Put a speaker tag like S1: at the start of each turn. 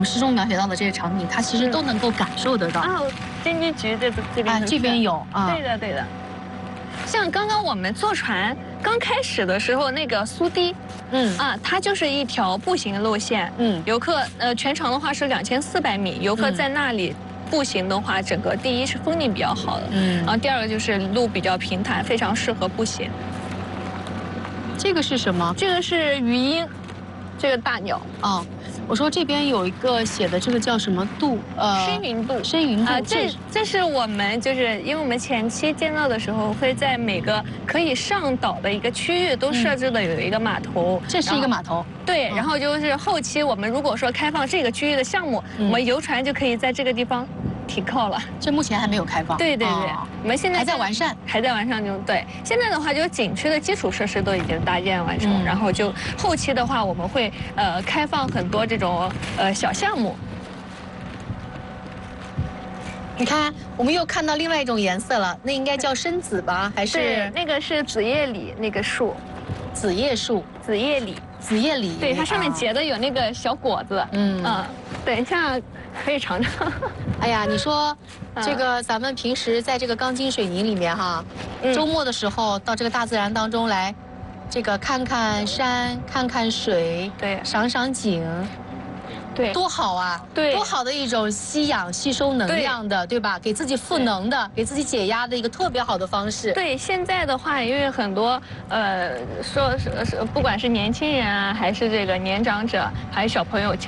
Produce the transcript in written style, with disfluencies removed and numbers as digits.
S1: 诗中描写到的这些场景，它其实都能够感受得到。
S2: 京剧局这边
S1: 这边有啊。
S2: 对的对的。像刚刚我们坐船刚开始的时候，那个苏堤，它就是一条步行的路线。游客全长的话是2400米，游客在那里步行的话，整个第一是风景比较好的，然后第二个就是路比较平坦，非常适合步行。
S1: 这个是什么？
S2: 这个是鱼鹰，这个大鸟。
S1: 我说这边有一个写的，这个叫什么渡？
S2: 深云渡。
S1: 深云渡。
S2: 这是我们就是因为我们前期建造的时候，会在每个可以上岛的一个区域都设置的有一个码头。
S1: 这是一个码头。
S2: 对，然后就是后期我们如果说开放这个区域的项目，我们游船就可以在这个地方停靠了。
S1: 这目前还没有开放。
S2: 对，我们现在
S1: 还在完善，
S2: 中。对，现在的话就景区的基础设施都已经搭建完成，然后就后期的话我们会开放很多这种小项目。
S1: 你看，我们又看到另外一种颜色了，那应该叫深紫吧？还是？
S2: 对，那个是紫叶李那个树。
S1: 紫叶树。
S2: 紫叶李。
S1: 紫叶李。
S2: 对，它上面结的有那个小果子。等一下可以尝尝。
S1: 哎呀，你说这个咱们平时在这个钢筋水泥里面哈，周末的时候到这个大自然当中来，这个看看山，看看水，
S2: 对，
S1: 赏赏景，
S2: 对，
S1: 多好啊！
S2: 对，
S1: 多好的一种吸氧、吸收能量的，对吧？给自己赋能的，给自己解压的一个特别好的方式。
S2: 对，现在的话，因为很多不管是年轻人啊，还是这个年长者，还是小朋友，其实